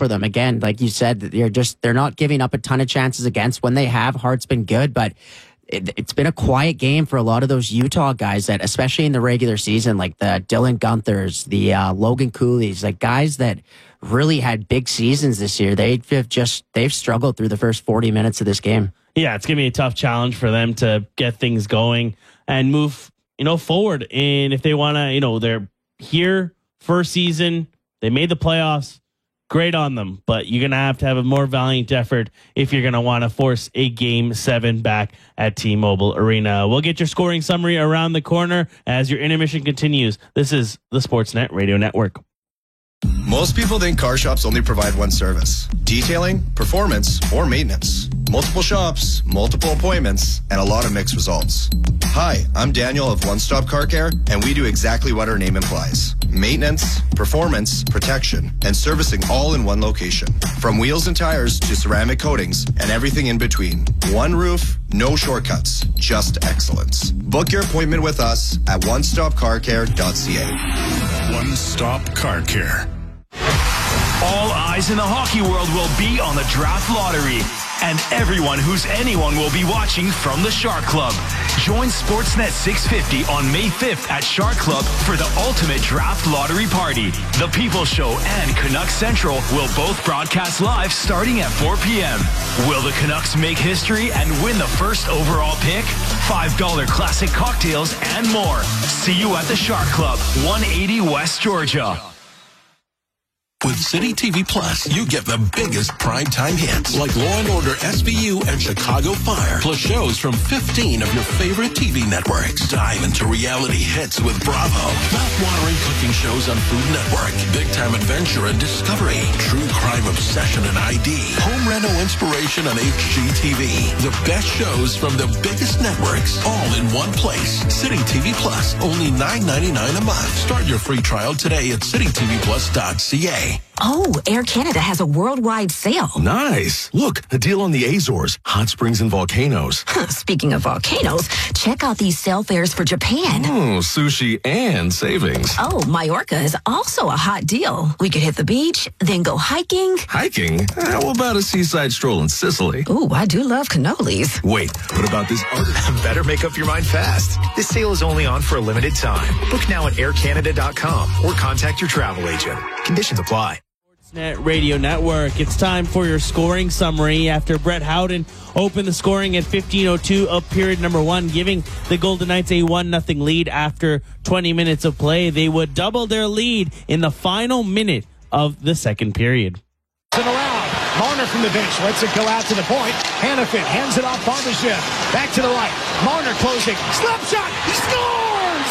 for them. Again, like you said, they're not giving up a ton of chances against. When they have, Hart's been good, but it's been a quiet game for a lot of those Utah guys that, especially in the regular season, like the Dylan Guenthers, the Logan Cooley's, like guys that really had big seasons this year. They've struggled through the first 40 minutes of this game. Yeah, it's going to be a tough challenge for them to get things going and move, forward. And if they want to, they're here first season, they made the playoffs. Great on them, but you're going to have a more valiant effort if you're going to want to force a Game 7 back at T-Mobile Arena. We'll get your scoring summary around the corner as your intermission continues. This is the Sportsnet Radio Network. Most people think car shops only provide one service: detailing, performance, or maintenance. Multiple shops, multiple appointments, and a lot of mixed results. Hi, I'm Daniel of One Stop Car Care, and we do exactly what our name implies: maintenance, performance, protection, and servicing all in one location. From wheels and tires to ceramic coatings and everything in between. One roof, no shortcuts, just excellence. Book your appointment with us at onestopcarcare.ca. One Stop Car Care. All eyes in the hockey world will be on the draft lottery, and everyone who's anyone will be watching from the Shark Club. Join Sportsnet 650 on May 5th at Shark Club for the ultimate draft lottery party. The People Show and Canucks Central will both broadcast live starting at 4 p.m. Will the Canucks make history and win the first overall pick? $5 classic cocktails and more. See you at the Shark Club, 180 West Georgia. With City TV Plus, you get the biggest primetime hits like Law & Order SVU and Chicago Fire, plus shows from 15 of your favorite TV networks. Dive into reality hits with Bravo, mouth-watering cooking shows on Food Network, big-time adventure and discovery, true crime obsession and ID, home reno inspiration on HGTV. The best shows from the biggest networks, all in one place. City TV Plus, only $9.99 a month. Start your free trial today at citytvplus.ca. Oh, Air Canada has a worldwide sale. Nice. Look, a deal on the Azores, hot springs and volcanoes. Speaking of volcanoes, check out these sale fares for Japan. Sushi and savings. Oh, Majorca is also a hot deal. We could hit the beach, then go hiking. Hiking? How about a seaside stroll in Sicily? Ooh, I do love cannolis. Wait, what about this other? Better make up your mind fast. This sale is only on for a limited time. Book now at aircanada.com or contact your travel agent. Conditions apply. Sportsnet Radio Network. It's time for your scoring summary after Brett Howden opened the scoring at 15:02 of period number 1, giving the Golden Knights a 1-0 lead after 20 minutes of play. They would double their lead in the final minute of the second period. Around. Marner from the bench lets it go out to the point. Hanifin hands it off Barbashev. Back to the right. Marner closing. Slap shot. He scores!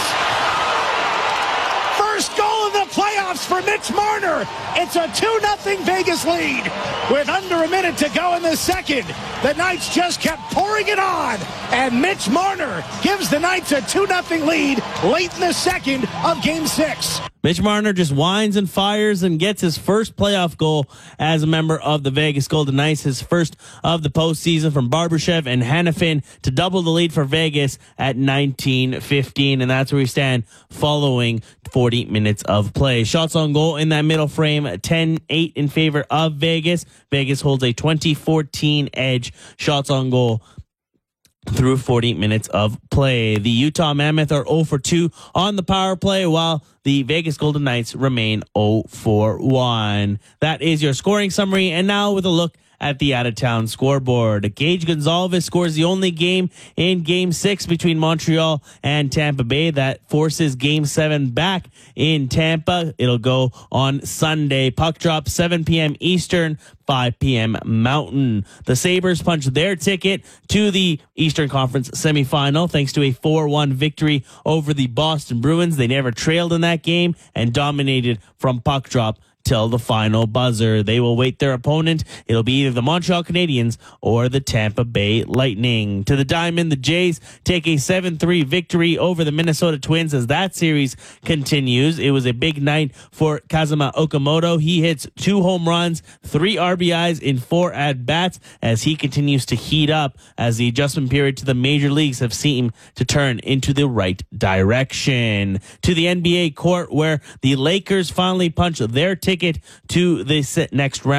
First goal of the playoffs for Mitch Marner. It's a 2-0 Vegas lead. With under a minute to go in the second, the Knights just kept pouring it on. And Mitch Marner gives the Knights a 2-0 lead late in the second of Game 6. Mitch Marner just whines and fires and gets his first playoff goal as a member of the Vegas Golden Knights, his first of the postseason from Barbashev and Hanifin to double the lead for Vegas at 19:15. And that's where we stand following 40 minutes of play. Shots on goal in that middle frame, 10-8 in favor of Vegas. Vegas holds a 20-14 edge. Shots on goal through 40 minutes of play. The Utah Mammoth are 0 for 2 on the power play, while the Vegas Golden Knights remain 0 for 1. That is your scoring summary. And now with a look at the out-of-town scoreboard. Gage Gonzalez scores the only game in Game 6 between Montreal and Tampa Bay. That forces Game 7 back in Tampa. It'll go on Sunday. Puck drop 7 p.m. Eastern, 5 p.m. Mountain. The Sabres punched their ticket to the Eastern Conference semifinal thanks to a 4-1 victory over the Boston Bruins. They never trailed in that game and dominated from puck drop till the final buzzer. They will wait their opponent. It'll be either the Montreal Canadiens or the Tampa Bay Lightning. To the Diamond, the Jays take a 7-3 victory over the Minnesota Twins as that series continues. It was a big night for Kazuma Okamoto. He hits 2 home runs, 3 RBIs in 4 at-bats as he continues to heat up as the adjustment period to the major leagues have seemed to turn into the right direction. To the NBA court where the Lakers finally punched their ticket to the next round.